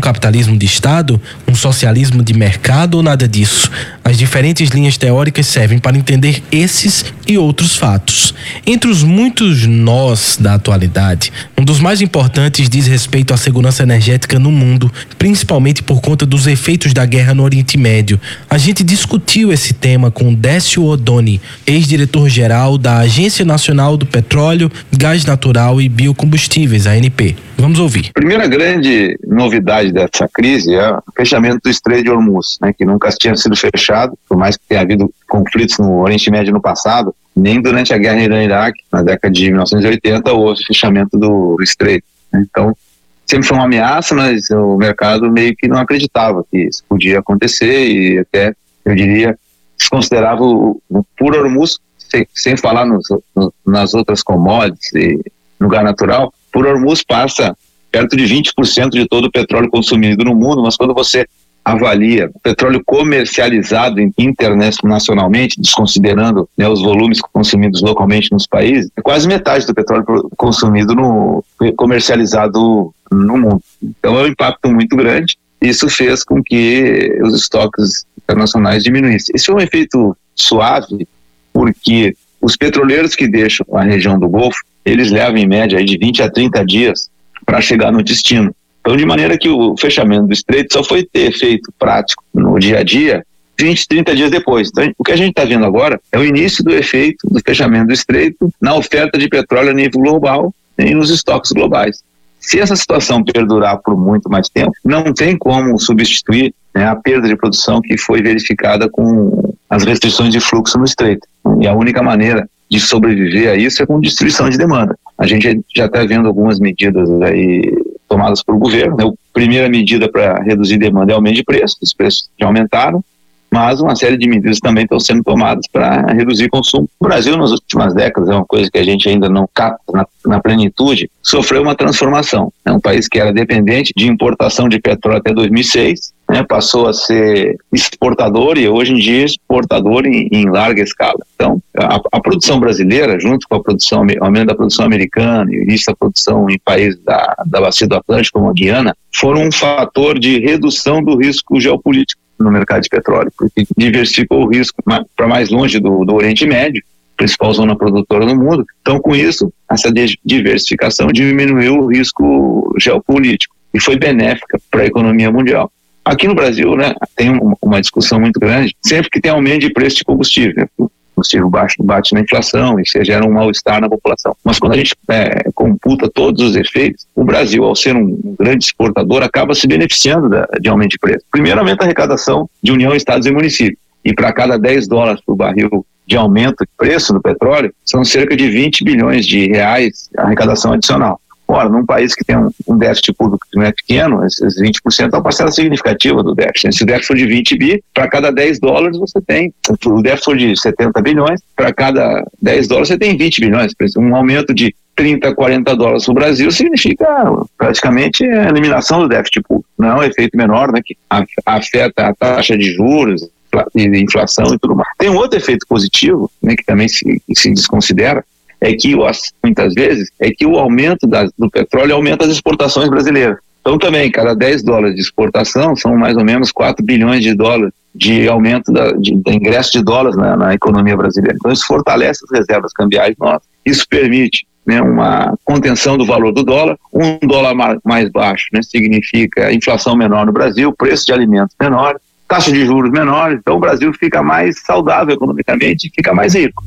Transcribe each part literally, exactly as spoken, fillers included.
capitalismo de Estado, um socialismo de mercado ou nada disso? As diferentes linhas teóricas servem para entender esses e outros fatos. Entre os muitos nós da atualidade, um dos mais importantes diz respeito à segurança energética no mundo, principalmente por conta dos efeitos da guerra no Oriente Médio. A gente discutiu esse tema com Décio Odoni, ex-diretor-geral da Agência Nacional do Petróleo, Gás Natural e Biocombustíveis, A N P. Vamos ouvir. A primeira grande novidade dessa crise é o fechamento do Estreito de Hormuz, né, que nunca tinha sido fechado, por mais que tenha havido conflitos no Oriente Médio no passado, nem durante a guerra Irã-Iraque, na década de mil novecentos e oitenta, houve fechamento do Estreito. Então, sempre foi uma ameaça, mas o mercado meio que não acreditava que isso podia acontecer e até, eu diria, desconsiderava o, o puro Hormuz, sem, sem falar nos, no, nas outras commodities e no gás natural. Por Hormuz passa perto de vinte por cento de todo o petróleo consumido no mundo, mas quando você avalia o petróleo comercializado internacionalmente, desconsiderando, né, os volumes consumidos localmente nos países, é quase metade do petróleo consumido no comercializado no mundo. Então é um impacto muito grande. Isso fez com que os estoques internacionais diminuíssem. Esse é um efeito suave, porque os petroleiros que deixam a região do Golfo, eles levam em média aí de vinte a trinta dias para chegar no destino. Então, de maneira que o fechamento do Estreito só foi ter efeito prático no dia a dia vinte, trinta dias depois. Então, o que a gente está vendo agora é o início do efeito do fechamento do Estreito na oferta de petróleo a nível global e nos estoques globais. Se essa situação perdurar por muito mais tempo, não tem como substituir, né, a perda de produção que foi verificada com as restrições de fluxo no Estreito. E a única maneira de sobreviver a isso é com destruição de demanda. A gente já está vendo algumas medidas aí tomadas pelo governo, né? A primeira medida para reduzir demanda é aumento de preço, os preços já aumentaram, mas uma série de medidas também estão sendo tomadas para reduzir consumo. O Brasil, nas últimas décadas, é uma coisa que a gente ainda não capta na, na plenitude, sofreu uma transformação. É um país que era dependente de importação de petróleo até dois mil e seis, né, passou a ser exportador e hoje em dia exportador em, em larga escala. Então, a, a produção brasileira, junto com a produção, o aumento da produção americana e o início da produção em países da, da Bacia do Atlântico, como a Guiana, foram um fator de redução do risco geopolítico no mercado de petróleo, porque diversificou o risco para mais longe do, do Oriente Médio, principal zona produtora do mundo. Então, com isso, essa diversificação diminuiu o risco geopolítico e foi benéfica para a economia mundial. Aqui no Brasil, né, tem uma discussão muito grande, sempre que tem aumento de preço de combustível, né, o combustível bate, bate na inflação e isso gera um mal-estar na população. Mas quando a gente é, computa todos os efeitos, o Brasil, ao ser um, um grande exportador, acaba se beneficiando da, de aumento de preço. Primeiro, aumenta a arrecadação de União, Estados e municípios. E para cada dez dólares por barril de aumento de preço do petróleo, são cerca de vinte bilhões de reais de arrecadação adicional. Ora, num país que tem um, um déficit público que não é pequeno, esses vinte por cento é uma parcela significativa do déficit. Se o déficit for de vinte bi, para cada dez dólares você tem, o déficit for de setenta bilhões, para cada dez dólares você tem vinte bilhões. Um aumento de trinta, quarenta dólares no Brasil significa praticamente a eliminação do déficit público. Não é um efeito menor, né, que afeta a taxa de juros e inflação e tudo mais. Tem um outro efeito positivo, né, que também se, se desconsidera, é que, muitas vezes, é que o aumento das, do petróleo aumenta as exportações brasileiras. Então também, cada dez dólares de exportação são mais ou menos quatro bilhões de dólares de aumento da, de, de ingresso de dólares na, na economia brasileira. Então isso fortalece as reservas cambiais nossas. Isso permite, né, uma contenção do valor do dólar. Um dólar mais baixo, né, significa inflação menor no Brasil, preço de alimentos menor, taxa de juros menores. Então o Brasil fica mais saudável economicamente e fica mais rico.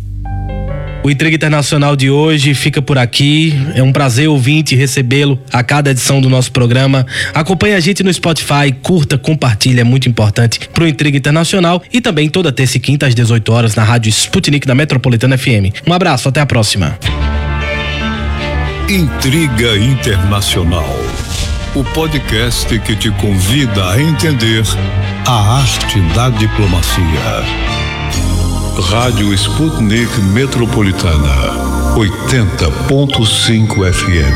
O Intriga Internacional de hoje fica por aqui. É um prazer ouvinte recebê-lo a cada edição do nosso programa. Acompanhe a gente no Spotify, curta, compartilha, é muito importante pro Intriga Internacional e também toda terça e quinta às dezoito horas na Rádio Sputnik da Metropolitana F M. Um abraço, até a próxima. Intriga Internacional, o podcast que te convida a entender a arte da diplomacia. Rádio Sputnik Metropolitana, oitenta ponto cinco F M.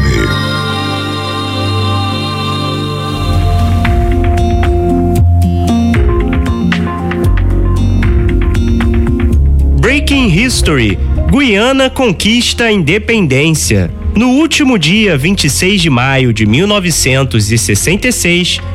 Breaking History: Guiana conquista a independência. No último dia vinte e seis de maio de mil novecentos e sessenta e seis,